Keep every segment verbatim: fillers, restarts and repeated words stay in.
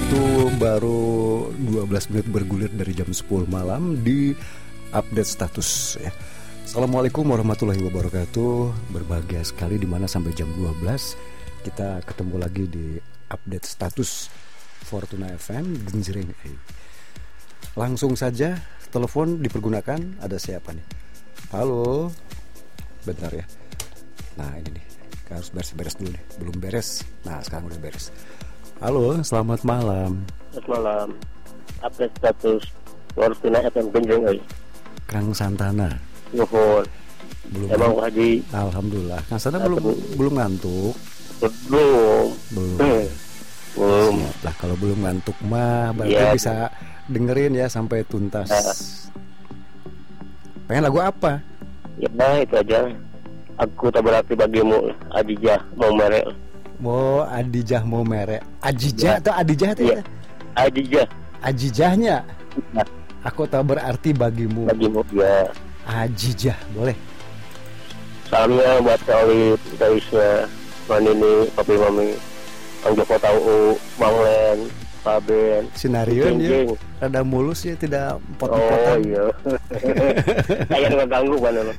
wabarakatuh. Baru dua belas menit bergulir dari jam sepuluh malam di update status ya. Assalamualaikum warahmatullahi wabarakatuh. Berbahagia sekali dimana sampai jam dua belas kita ketemu lagi di update status Fortuna F M Genjreng. Langsung saja telepon dipergunakan. Ada siapa nih? Halo. Bentar ya. Nah ini nih, harus beres-beres dulu nih. Belum beres. Nah sekarang udah beres. Halo, selamat malam. Selamat malam. Update status Fortuna F M Genjreng. Kang Santana. Nuhun. Belum. Emang Haji. Alhamdulillah. Kang Santana belum belum ngantuk. Belum. Belum. Hmm. Belum. Siap lah, kalau belum ngantuk mah berarti ya. Bisa dengerin ya sampai tuntas. Nah. Pengen lagu apa? Ya nah, itu aja. Aku tak berarti bagimu, Adijah mau merek. Mau Adijah mau merek. Ajijah Ya. atau Adijah itu Ya. ya? Adijah. Ajijahnya. Nah, Aku tak berarti bagimu. bagimu ya. Ajijah, boleh. Salamnya buat Kali, Daisnya, Manini, Papi Mami, Kang Joko Tau, Bang Len, Pak Ben. Sinario ya. Jeng-jeng. Rada mulus ya, tidak Oh pot-potan. iya. Kayak nggak ganggu kan lo.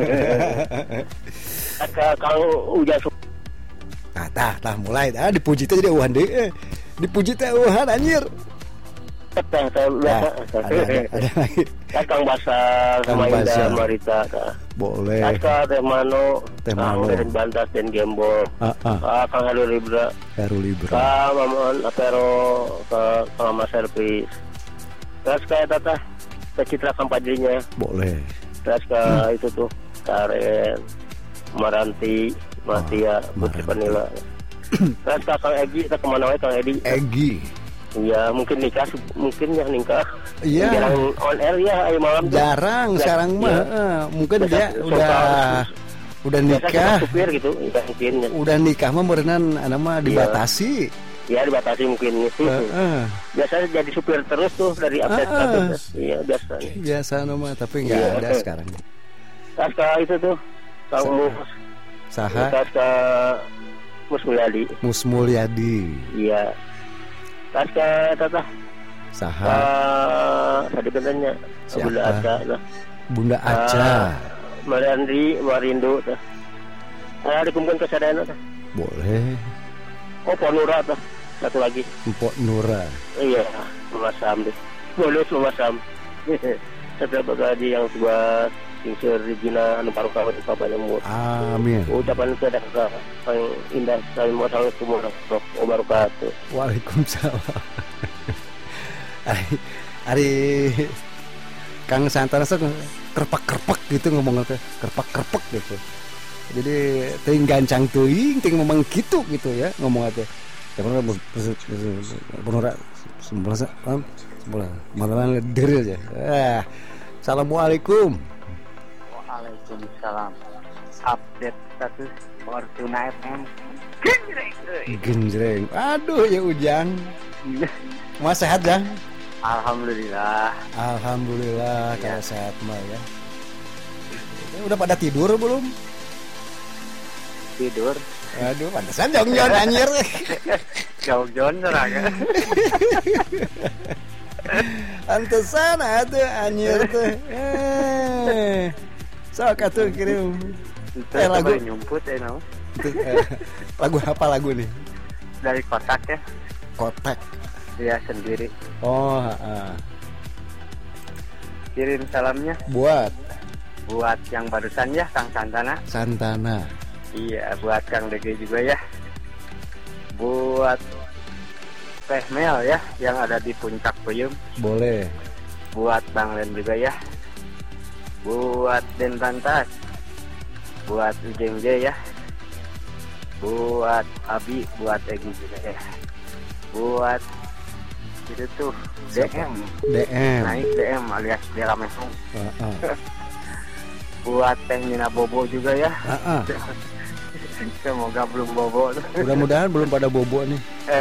Kang Ujas. Nah, tah, tah mulai dah dipuji teh jadi uhan deui. Eh. Dipuji teh uhan anjir. Teh teh Nah, ada, ada, ada lagi. Kang Basar, Kang sama Indah, Basar. Marita, Kak. Boleh. Kak Teh Mano, Teh Kang Mano. Deden Bantas dan Gembol. Ah, ah. Kak Kang Hadu Libra, Heru Libra. Kak Mamon Apero, Kak Mama Servis. Terus kayak Tata, ke Citra Kampajrinya. Boleh. Terus ke Hmm. itu tuh, Karen, Maranti, Matia, Putri Maranti. Panila. Terus ke Kang Egi, kita kemana wae Kang Edi? Egi. Iya, mungkin nikah, mungkin ya nikah. Iya. Jarang on air ya, ayo malam tuh. Jarang Ya, sekarang mah. iya. eh, mungkin Biasa dia suka- udah udah Biasa nikah. suka supir gitu, ya, mungkin. Ya. Udah nikah mah berenang anu mah dibatasi. Ya dibatasi mungkin. Heeh. Biasanya jadi supir terus tuh dari update Ah, ah. status. Iya biasa. Biasa anu mah tapi enggak Iya. ada sekarang. Tas ke itu tuh, Kang Sa- Mus. Saha Tas ke Mus Mulyadi. Mus Mulyadi. Iya. Tas ke Tata. Saha Ke tadi katanya. Siapa? Bunda Aca lah. Bunda Aca. Mariandri, Marindo tuh. Ah, dikumpulkan ke sadana tuh. Boleh. Oh, Ponura tuh. Satu lagi. Empok Nura. Iya, Mama Sam deh. Boleh Mama Sam. Setiap gaji yang sebuah singsir Regina anu paruh kawan kapan umur. Amin. Ucapan itu ada ke paling indah. Assalamualaikum warahmatullahi wabarakatuh. Waalaikumsalam. Ari, Ari Kang Santana sok kerpak-kerpak gitu ngomong teh, kerpak-kerpak gitu. Jadi teuing gancang teuing, teuing memang gitu gitu ya ngomong teh. Ya bener bener sembola sembola malah deril ya. Ah. Assalamualaikum. Waalaikumsalam. Update status Fortuna F M Genjreng. Genjreng. Aduh ya Ujang. Mas sehat Jang? Alhamdulillah. Alhamdulillah Ya. kalau sehat mah ya. Udah pada tidur belum? Tidur. Aduh, pantesan jong-jong anjir. Jauh-jauh seragam. Pantesan atuh anjir teh. Eh. Sok atuh kirim. Eh, lagu. Nyumput ya no. Eh, lagu apa lagu nih? Dari kotak ya. Kotak. Dia sendiri. Oh, heeh. Kirim salamnya Buat buat yang barusan ya Kang Santana. Santana. Iya, buat Kang D G juga ya. Buat Teh Mel ya yang ada di Puncak Puyum. Boleh. Buat Bang Len juga ya. Buat Den Bantas. Buat Ujeng J ya. Buat Abi, buat Egi juga ya. Buat itu tuh D M. D M. Naik D M alias Dela Mesong. Heeh. Buat Teh Nina Bobo juga ya. Heeh. Semoga belum bobo. Mudah-mudahan belum pada bobo nih.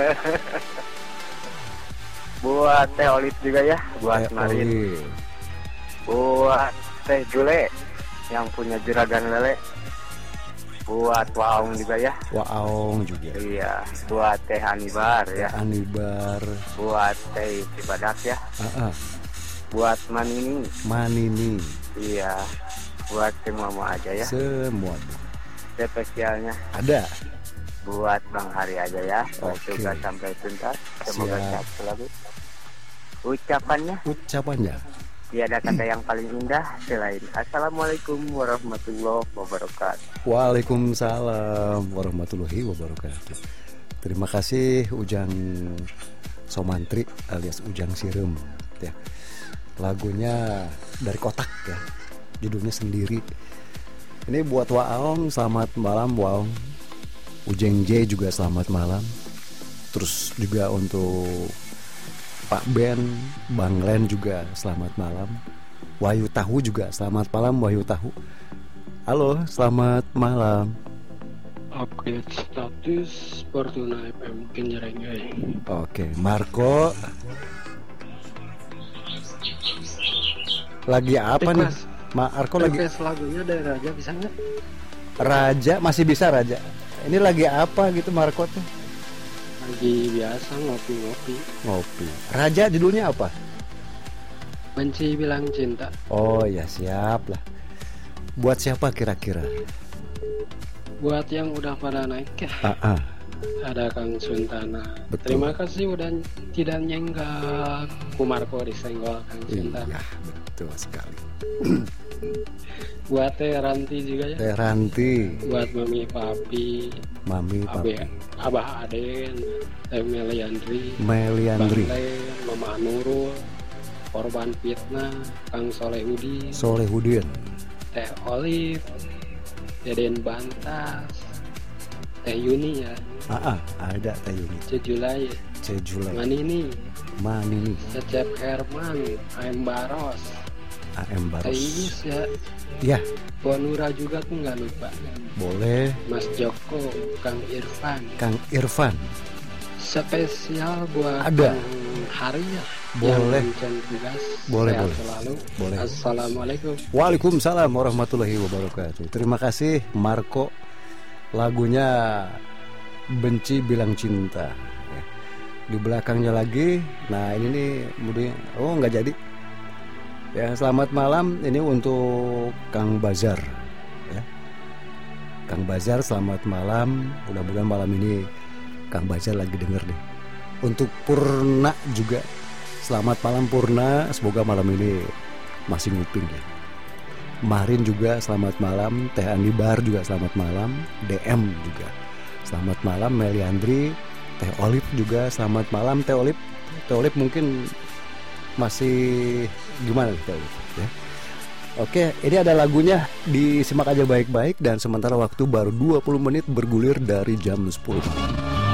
Buat Teh Olit juga ya. Buat Teh Marin. Oli. Buat Teh Jule yang punya juragan lele. buat Waong juga ya. Waong juga. Iya, buat Teh Anibar ya. Anibar. Buat Teh Cibadak ya. Ah, ah. Buat Manini. Manini. Iya. Buat semua aja ya. Semua. Spesialnya ada buat Bang Hari aja ya. Oke. Juga sampai tuntas. Semoga Siap. sehat selalu. Ucapannya Ucapannya. tiada kata yang paling indah selain Assalamualaikum warahmatullahi wabarakatuh. Waalaikumsalam warahmatullahi wabarakatuh. Terima kasih Ujang Somantri alias Ujang Sirem ya. Lagunya dari kotak ya. Judulnya Sendiri. Ini buat Waong, selamat malam Waong. Ujeng J juga selamat malam. Terus juga untuk Pak Ben, Bang Len juga selamat malam. Wahyu Tahu juga selamat malam Wahyu Tahu. Halo, selamat malam. Update status Fortuna F M Kenjerengai. Oke, Marco. Lagi apa nih? Request. Marco lagi Request lagunya dari Raja bisa nggak? Raja, masih bisa Raja. Ini lagi apa gitu Marco tuh? Lagi biasa ngopi-ngopi. Ngopi. Raja judulnya apa? Benci bilang cinta. Oh ya, siap lah. Buat siapa kira-kira? Buat yang udah pada naik ya. Ah, ah. Ada Kang Suntana. Betul. Terima kasih udah tidak nyenggak Kumarko disenggol Kang Suntana. Iya, betul sekali. Buat Teh Ranti juga ya. Teh Ranti, Buat Mami Papi, Mami Abe, Papi, Abah Aden, Teh Meliandri, Meliandri, Bang Len, Mama Nurul, Korban Fitnah, Kang Solehudi, Solehudin, Teh Olive, Deden Bantas, Teh Yuni ya, ah, ah, ada Teh Yuni, Cejulai, Cejulai, Manini, Manini, Cecep Herman, Aem Baros, A M Teh Baros. Iis ya, Ya, Bonura juga tuh nggak lupa. boleh. Mas Joko, Kang Irfan, Kang Irfan, spesial buat Ada. Kang Hari ya. Boleh. Yang mention tugas. Boleh, Sehat boleh. selalu. Boleh. Assalamualaikum. Waalaikumsalam warahmatullahi wabarakatuh. Terima kasih Marco. Lagunya Benci Bilang Cinta. Ya. Di belakangnya lagi. Nah ini nih, kemudian oh nggak jadi. Ya, selamat malam. Ini untuk Kang Bazar. Ya. Kang Bazar, selamat malam. Mudah-mudahan malam ini Kang Bazar lagi denger deh. Untuk Purna juga, selamat malam Purna. Semoga malam ini masih nguping ya. Marin juga selamat malam. Teh Anibar juga selamat malam. D M juga selamat malam. Meliandri, Teh Olive juga selamat malam. Teh Olive, Teh Olive mungkin masih gimana Teh Olive ya. Oke, ini ada lagunya, disimak aja baik-baik. Dan sementara waktu baru dua puluh menit bergulir dari jam sepuluh.